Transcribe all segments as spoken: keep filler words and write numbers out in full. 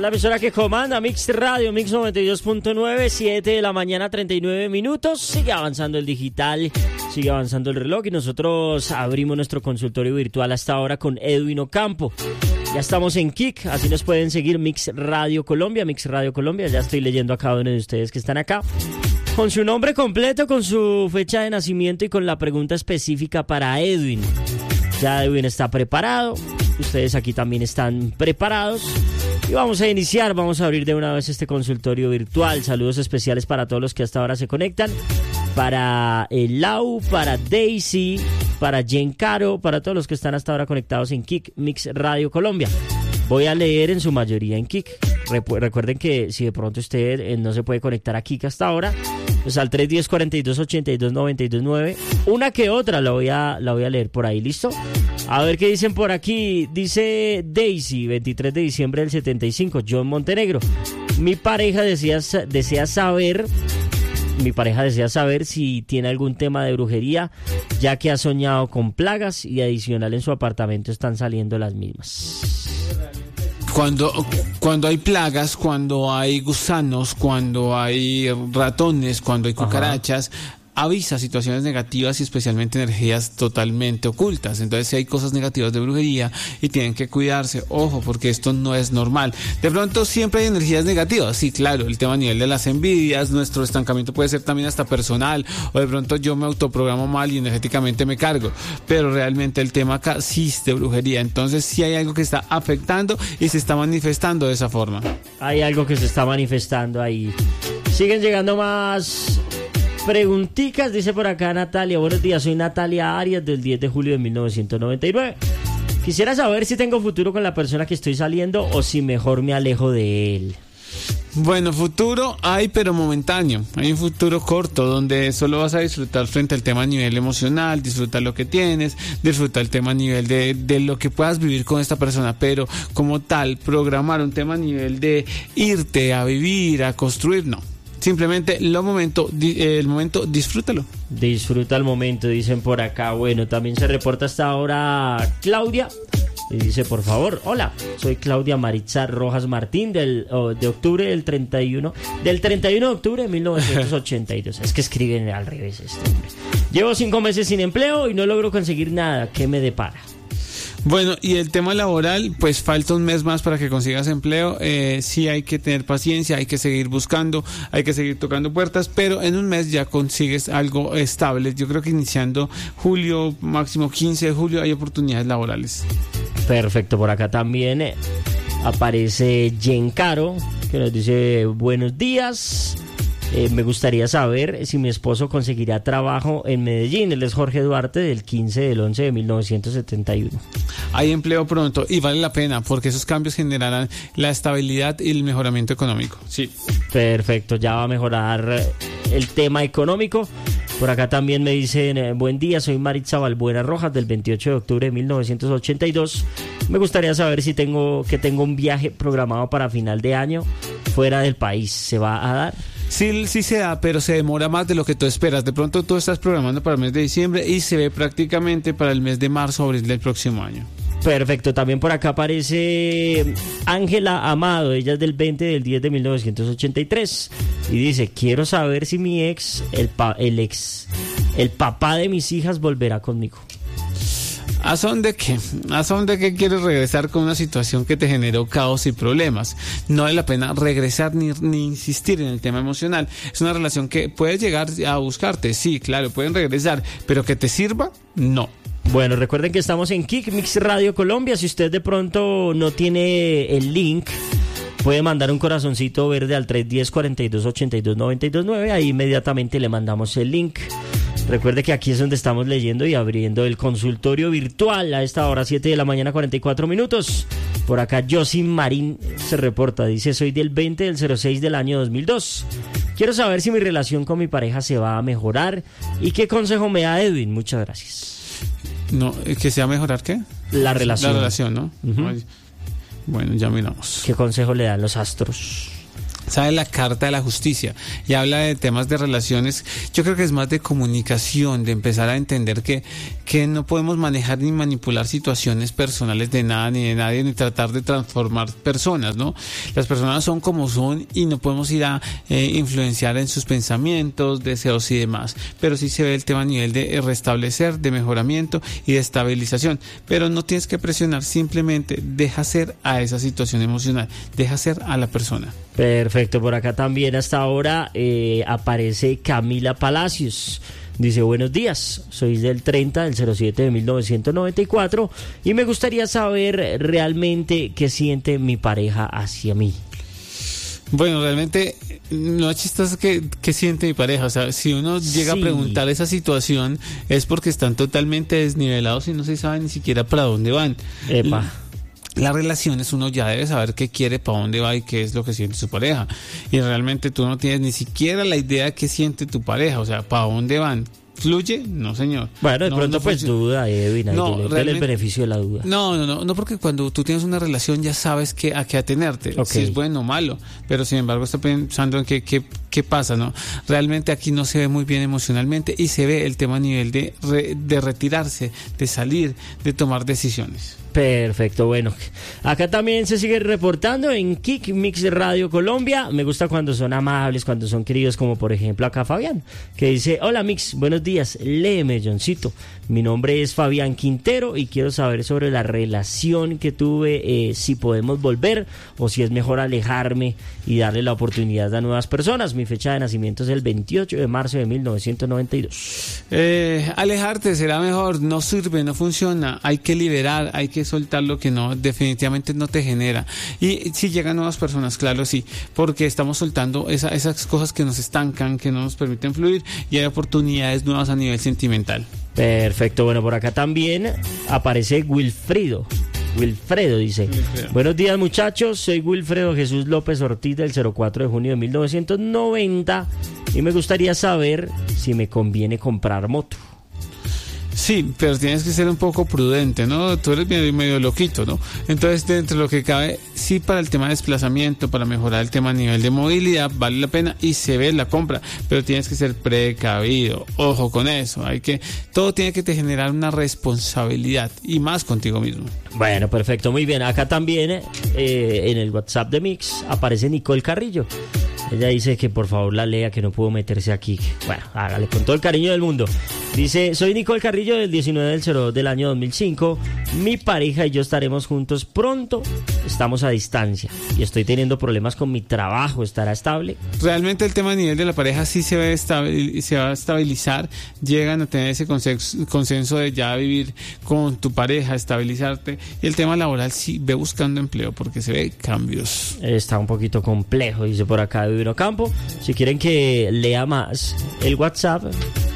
la emisora que comanda Mix Radio, Mix noventa y dos punto nueve, siete de la mañana, treinta y nueve minutos. Sigue avanzando el digital, sigue avanzando el reloj y nosotros abrimos nuestro consultorio virtual hasta ahora con Edwin Ocampo. Ya estamos en Kik, así nos pueden seguir Mix Radio Colombia, Mix Radio Colombia. Ya estoy leyendo a cada uno de ustedes que están acá, con su nombre completo, con su fecha de nacimiento y con la pregunta específica para Edwin. Ya Edwin está preparado, ustedes aquí también están preparados. Y vamos a iniciar, vamos a abrir de una vez este consultorio virtual. Saludos especiales para todos los que hasta ahora se conectan. Para el Lau, para Daisy, para Giancarlo, para todos los que están hasta ahora conectados en Kik, Mix Radio Colombia. Voy a leer en su mayoría en Kik. Repu- recuerden que si de pronto usted eh, no se puede conectar a Kik hasta ahora, pues al tres uno cero, cuarenta y dos, ochenta y dos, noventa y dos nueve, una que otra la voy a, la voy a leer por ahí, ¿listo? A ver qué dicen por aquí. Dice Daisy, veintitrés de diciembre del setenta y cinco, John Montenegro. Mi pareja desea, desea saber... Mi pareja desea saber si tiene algún tema de brujería, ya que ha soñado con plagas y adicional en su apartamento están saliendo las mismas. Cuando, cuando hay plagas, cuando hay gusanos, cuando hay ratones, cuando hay cucarachas, ajá, avisa situaciones negativas y especialmente energías totalmente ocultas. Entonces, si hay cosas negativas de brujería y tienen que cuidarse, ojo, porque esto no es normal. De pronto siempre hay energías negativas, sí, claro, el tema a nivel de las envidias, nuestro estancamiento puede ser también hasta personal, o de pronto yo me autoprogramo mal y energéticamente me cargo, pero realmente el tema acá sí es de brujería. Entonces, sí hay algo que está afectando y se está manifestando de esa forma. Hay algo que se está manifestando ahí. Siguen llegando más pregunticas, dice por acá Natalia. Buenos días, soy Natalia Arias del diez de julio de mil novecientos noventa y nueve. Quisiera saber si tengo futuro con la persona que estoy saliendo o si mejor me alejo de él. Bueno, futuro hay, pero momentáneo. Hay un futuro corto donde solo vas a disfrutar frente al tema a nivel emocional, disfrutar lo que tienes, disfrutar el tema a nivel de, de lo que puedas vivir con esta persona, pero como tal, programar un tema a nivel de irte a vivir, a construir, no. Simplemente lo momento, el momento, disfrútalo. Disfruta el momento, dicen por acá. Bueno, también se reporta hasta ahora Claudia. Y dice, por favor, hola, soy Claudia Maritza Rojas Martín del, oh, de octubre del treinta y uno, del treinta y uno de octubre de mil novecientos ochenta y dos. Es que escriben al revés este hombre. Llevo cinco meses sin empleo y no logro conseguir nada. ¿Qué me depara? Bueno, y el tema laboral, pues falta un mes más para que consigas empleo. Eh, sí hay que tener paciencia, hay que seguir buscando, hay que seguir tocando puertas, pero en un mes ya consigues algo estable. Yo creo que iniciando julio, máximo quince de julio, hay oportunidades laborales. Perfecto, por acá también eh, aparece Giancarlo, que nos dice buenos días. Eh, me gustaría saber si mi esposo conseguirá trabajo en Medellín. Él es Jorge Duarte del quince del once de mil novecientos setenta y uno. Hay empleo pronto y vale la pena porque esos cambios generarán la estabilidad y el mejoramiento económico. Sí. Perfecto, ya va a mejorar el tema económico. Por acá también me dicen, eh, buen día, soy Maritza Balbuena Rojas del veintiocho de octubre de mil novecientos ochenta y dos. Me gustaría saber si tengo que tengo un viaje programado para final de año fuera del país. ¿Se va a dar? Sí, sí se da, pero se demora más de lo que tú esperas. De pronto tú estás programando para el mes de diciembre y se ve prácticamente para el mes de marzo o abril del próximo año. Perfecto, también por acá aparece Ángela Amado, ella es del veinte del diez de mil novecientos ochenta y tres y dice, quiero saber si mi ex, el, pa- el ex, el papá de mis hijas volverá conmigo. ¿A son de qué? ¿A son de qué quieres regresar con una situación que te generó caos y problemas? No vale la pena regresar ni, ni insistir en el tema emocional. Es una relación que puedes llegar a buscarte, sí, claro, pueden regresar, pero que te sirva, no. Bueno, recuerden que estamos en Kik Mix Radio Colombia. Si usted de pronto no tiene el link, puede mandar un corazoncito verde al tres uno cero, cuarenta y dos, ochenta y dos, noventa y dos nueve. Ahí inmediatamente le mandamos el link. Recuerde que aquí es donde estamos leyendo y abriendo el consultorio virtual a esta hora, siete de la mañana, cuarenta y cuatro minutos. Por acá Josin Marín se reporta, dice, soy del veinte del cero seis del año dos mil dos. Quiero saber si mi relación con mi pareja se va a mejorar y qué consejo me da Edwin. Muchas gracias. No, que sea mejorar, ¿qué? La relación. La relación, ¿no? Uh-huh. Bueno, ya miramos. ¿Qué consejo le dan los astros? sabe la carta de la justicia y habla de temas de relaciones. Yo creo que es más de comunicación, de empezar a entender que, que no podemos manejar ni manipular situaciones personales de nada ni de nadie, ni tratar de transformar personas, ¿no? Las personas son como son y no podemos ir a eh, influenciar en sus pensamientos, deseos y demás, pero sí se ve el tema a nivel de restablecer, de mejoramiento y de estabilización, pero no tienes que presionar, simplemente deja ser a esa situación emocional, deja ser a la persona. Perfecto, por acá también hasta ahora eh, aparece Camila Palacios. Dice, buenos días, soy del treinta del cero siete de mil novecientos noventa y cuatro y me gustaría saber realmente qué siente mi pareja hacia mí. Bueno, realmente no es chistoso que, que siente mi pareja. O sea, si uno llega sí. a preguntar esa situación es porque están totalmente desnivelados y no se sabe ni siquiera para dónde van. Epa. Las relaciones uno ya debe saber qué quiere, para dónde va y qué es lo que siente su pareja. Y realmente tú no tienes ni siquiera la idea de qué siente tu pareja, o sea, para dónde van. ¿Fluye? No, señor. Bueno, de no, pronto no pues duda, Edwin, no, dale el beneficio de la duda. No, no, no, no, porque cuando tú tienes una relación ya sabes que, a qué atenerte, okay. si es bueno o malo, pero sin embargo está pensando en qué, qué, qué pasa, ¿no? Realmente aquí no se ve muy bien emocionalmente y se ve el tema a nivel de, re, de retirarse, de salir, de tomar decisiones. Perfecto, bueno, acá también se sigue reportando en Kick Mix Radio Colombia. Me gusta cuando son amables, cuando son queridos, como por ejemplo acá Fabián, que dice, hola Mix, buenos días, léeme Johncito, mi nombre es Fabián Quintero y quiero saber sobre la relación que tuve, eh, si podemos volver o si es mejor alejarme y darle la oportunidad a nuevas personas. Mi fecha de nacimiento es el veintiocho de marzo de mil novecientos noventa y dos. Eh, alejarte será mejor, no sirve, no funciona, hay que liberar, hay que soltar lo que no, definitivamente no te genera. Y si llegan nuevas personas, claro, sí, porque estamos soltando esa, esas cosas que nos estancan, que no nos permiten fluir, y hay oportunidades nuevas a nivel sentimental. Perfecto, bueno, por acá también aparece Wilfrido. Wilfredo dice, Wilfredo. Buenos días muchachos, soy Wilfredo Jesús López Ortiz del cero cuatro de junio de mil novecientos noventa y me gustaría saber si me conviene comprar moto. Sí, pero tienes que ser un poco prudente, ¿no? Tú eres medio, medio loquito, ¿no? Entonces, dentro de lo que cabe, sí, para el tema de desplazamiento, para mejorar el tema a nivel de movilidad, vale la pena y se ve la compra, pero tienes que ser precavido, ojo con eso, hay que, todo tiene que te generar una responsabilidad y más contigo mismo. Bueno, perfecto, muy bien, acá también eh, en el WhatsApp de Mix aparece Nicole Carrillo. Ella dice que por favor la lea, que no pudo meterse aquí. Bueno, hágale con todo el cariño del mundo. Dice, soy Nicole Carrillo del diecinueve del cero dos del año dos mil cinco. Mi pareja y yo estaremos juntos pronto. Estamos a distancia y estoy teniendo problemas con mi trabajo. ¿Estará estable? Realmente el tema a nivel de la pareja sí se, ve estabil- se va a estabilizar. Llegan a tener ese consenso, consenso de ya vivir con tu pareja, estabilizarte. Y el tema laboral sí ve buscando empleo porque se ve cambios. Está un poquito complejo, dice por acá Divino Campo. Si quieren que lea más el WhatsApp,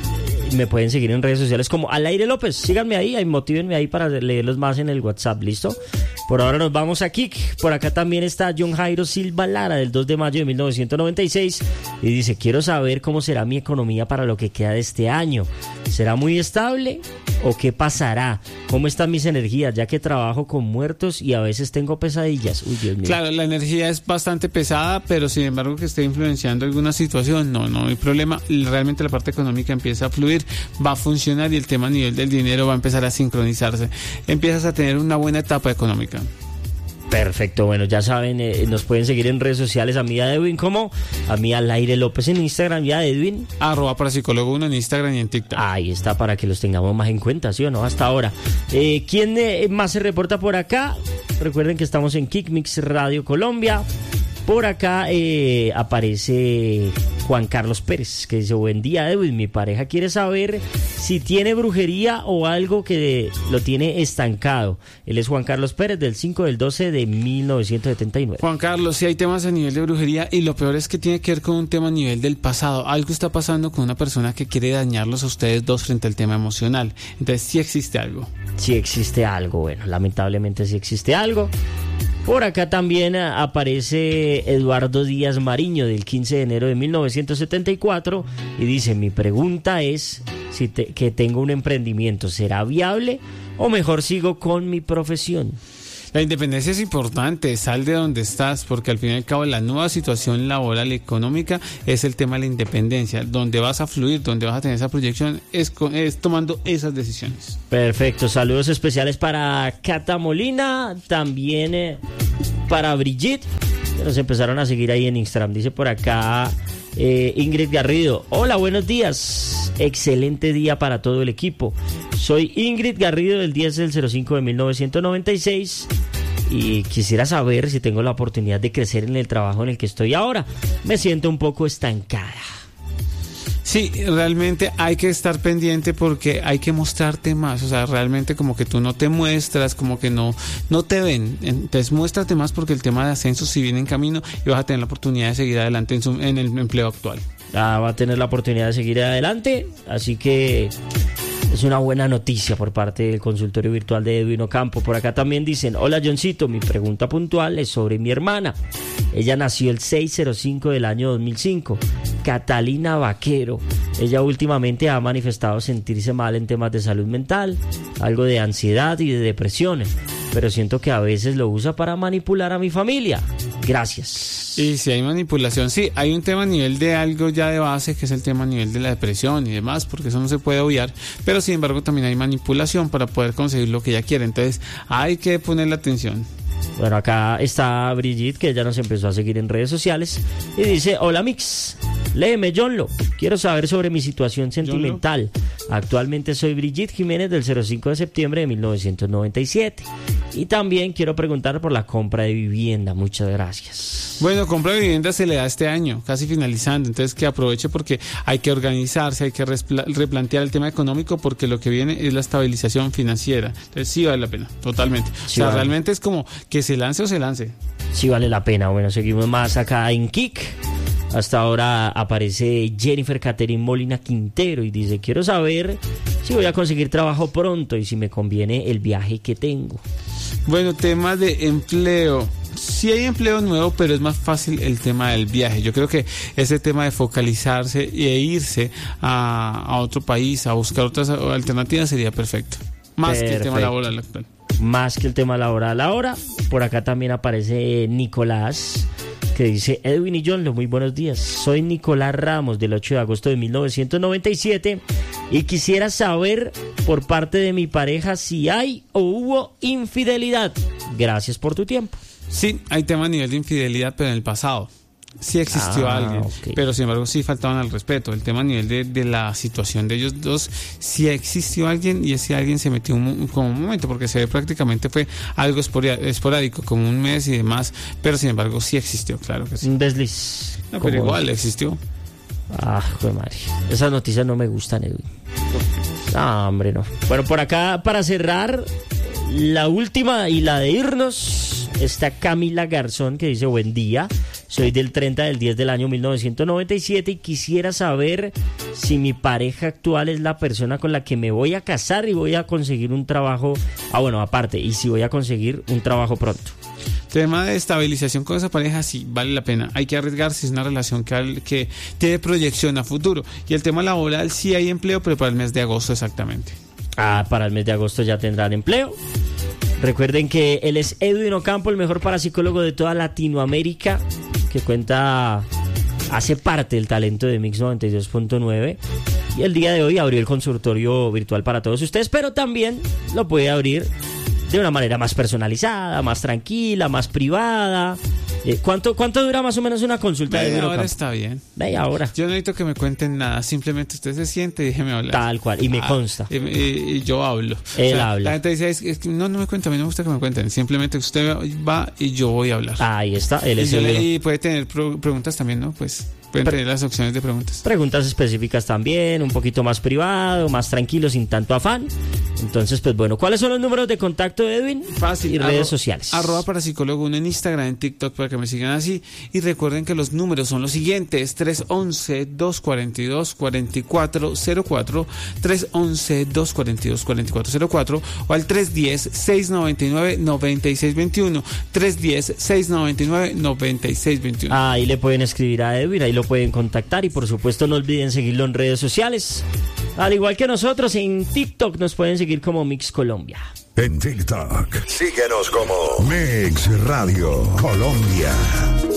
me pueden seguir en redes sociales como Al Aire López. Síganme ahí, ahí, motívenme ahí para leerlos más en el WhatsApp, ¿listo? Por ahora nos vamos a Kik. Por acá también está John Jairo Silva Lara del dos de mayo de mil novecientos noventa y seis y dice, quiero saber cómo será mi economía para lo que queda de este año. ¿Será muy estable o qué pasará? ¿Cómo están mis energías? Ya que trabajo con muertos y a veces tengo pesadillas. Uy, Dios mío. Claro, la energía es bastante pesada, pero sin embargo que esté influenciando alguna situación, no, no hay problema. Realmente la parte económica empieza a fluir, va a funcionar y el tema a nivel del dinero va a empezar a sincronizarse. Empiezas a tener una buena etapa económica. Perfecto, bueno, ya saben, eh, nos pueden seguir en redes sociales a mí a Edwin como a mí Al Aire López en Instagram y a Edwin arroba para psicólogo uno en Instagram y en TikTok. Ahí está, para que los tengamos más en cuenta, ¿sí o no? Hasta ahora. Eh, ¿Quién eh, más se reporta por acá? Recuerden que estamos en Kick Mix Radio Colombia. Por acá eh, aparece Juan Carlos Pérez, que dice, buen día Edwin, mi pareja quiere saber si tiene brujería o algo que lo tiene estancado. Él es Juan Carlos Pérez del cinco del doce de mil novecientos setenta y nueve. Juan Carlos, sí hay temas a nivel de brujería y lo peor es que tiene que ver con un tema a nivel del pasado. Algo está pasando con una persona que quiere dañarlos a ustedes dos frente al tema emocional. Entonces sí existe algo. Sí existe algo, bueno, lamentablemente sí existe algo. Por acá también aparece Eduardo Díaz Mariño del quince de enero de mil novecientos setenta y cuatro y dice, mi pregunta es si te, que tengo un emprendimiento, ¿será viable o mejor sigo con mi profesión? La independencia es importante, sal de donde estás, porque al fin y al cabo la nueva situación laboral y económica es el tema de la independencia. Donde vas a fluir, donde vas a tener esa proyección, es, con, es tomando esas decisiones. Perfecto, saludos especiales para Cata Molina, también eh, para Brigitte, que nos empezaron a seguir ahí en Instagram. Dice por acá eh, Ingrid Garrido, hola, buenos días, excelente día para todo el equipo. Soy Ingrid Garrido del diez del cero cinco de mil novecientos noventa y seis y quisiera saber si tengo la oportunidad de crecer en el trabajo en el que estoy ahora. Me siento un poco estancada. Sí, realmente hay que estar pendiente porque hay que mostrarte más, o sea, realmente como que tú no te muestras, como que no no te ven, entonces muéstrate más porque el tema de ascenso sí viene en camino y vas a tener la oportunidad de seguir adelante en, su, en el empleo actual. Ah, va a tener la oportunidad de seguir adelante, así que es una buena noticia por parte del consultorio virtual de Edwin Ocampo. Por acá también dicen, hola Johncito, mi pregunta puntual es sobre mi hermana. Ella nació el seis cero cinco del año dos mil cinco, Catalina Vaquero. Ella últimamente ha manifestado sentirse mal en temas de salud mental, algo de ansiedad y de depresión, pero siento que a veces lo usa para manipular a mi familia. Gracias. Y si hay manipulación, sí, hay un tema a nivel de algo ya de base, que es el tema a nivel de la depresión y demás, porque eso no se puede obviar, pero sin embargo también hay manipulación para poder conseguir lo que ella quiere, entonces hay que ponerle atención. Bueno, acá está Brigitte, que ella nos empezó a seguir en redes sociales y dice, hola Mix, léeme Johnlo, quiero saber sobre mi situación sentimental. Actualmente soy Brigitte Jiménez del cero cinco de septiembre de mil novecientos noventa y siete y también quiero preguntar por la compra de vivienda. Muchas gracias. Bueno, compra de vivienda se le da este año, casi finalizando, entonces que aproveche porque hay que organizarse, hay que replantear el tema económico porque lo que viene es la estabilización financiera, entonces sí vale la pena, totalmente. Sí, o sea, vale. Realmente es como que se lance o se lance. Sí vale la pena. Bueno, seguimos más acá en Kik. Hasta ahora aparece Jennifer Catherine Molina Quintero y dice, quiero saber si voy a conseguir trabajo pronto y si me conviene el viaje que tengo. Bueno, tema de empleo. Sí hay empleo nuevo, pero es más fácil el tema del viaje. Yo creo que ese tema de focalizarse e irse a, a otro país, a buscar otras alternativas sería perfecto. Más perfecto. Que el tema laboral actual. Más que el tema laboral. Ahora, por acá también aparece Nicolás, que dice, Edwin y John, muy buenos días. Soy Nicolás Ramos del ocho de agosto de mil novecientos noventa y siete y quisiera saber por parte de mi pareja si hay o hubo infidelidad. Gracias por tu tiempo. Sí, hay tema a nivel de infidelidad, pero en el pasado sí existió ah, alguien, okay. Pero sin embargo sí faltaban al respeto. El tema a nivel de, de la situación de ellos dos, sí existió alguien y ese alguien se metió un, como un momento, porque se ve prácticamente fue algo esporádico, como un mes y demás, pero sin embargo sí existió, claro que sí. Un desliz. No, pero igual existió. Ah, joder madre. Esas noticias no me gustan, Edwin. No, hombre, no. Bueno, por acá, para cerrar, la última y la de irnos, está Camila Garzón, que dice, buen día, soy del treinta del diez del año mil novecientos noventa y siete y quisiera saber si mi pareja actual es la persona con la que me voy a casar y voy a conseguir un trabajo, ah bueno, aparte, y si voy a conseguir un trabajo pronto. Tema de estabilización con esa pareja, sí, vale la pena. Hay que arriesgarse, es una relación que, que tiene proyección a futuro. Y el tema laboral, sí hay empleo, pero para el mes de agosto exactamente. Ah, para el mes de agosto ya tendrán empleo. Recuerden que él es Edwin Ocampo, el mejor parapsicólogo de toda Latinoamérica, que cuenta, hace parte del talento de Mix noventa y dos punto nueve. Y el día de hoy abrió el consultorio virtual para todos ustedes, pero también lo puede abrir de una manera más personalizada, más tranquila, más privada. Eh, ¿cuánto, ¿Cuánto dura más o menos una consulta? Media hora está bien. Media hora. Yo no necesito que me cuenten nada, simplemente usted se siente y déjeme hablar. Tal cual, y me ah, consta. Y, y, y yo hablo. Él o sea, habla. La gente dice, es, es que no, no me cuenta, a mí no me gusta que me cuenten, simplemente usted va y yo voy a hablar. Ahí está, él es y, el le, y puede tener pro, preguntas también, ¿no? Pues pueden Pre- tener las opciones de preguntas. Preguntas específicas también, un poquito más privado, más tranquilo, sin tanto afán. Entonces, pues bueno, ¿cuáles son los números de contacto de Edwin? Fácil. Y redes arro, sociales. Arroba parapsicólogo uno en Instagram, en TikTok, para que me sigan así. Y recuerden que los números son los siguientes: tres once, dos cuarenta y dos, cuarenta y cuatro cero cuatro, tres once, dos cuarenta y dos, cuarenta y cuatro cero cuatro o al tres diez, seiscientos noventa y nueve, noventa y seis veintiuno, tres diez, seiscientos noventa y nueve, noventa y seis veintiuno. Ahí le pueden escribir a Edwin, ahí lo pueden contactar y por supuesto no olviden seguirlo en redes sociales. Al igual que nosotros, en TikTok nos pueden seguir como Mix Colombia. En TikTok, síguenos como Mix Radio Colombia.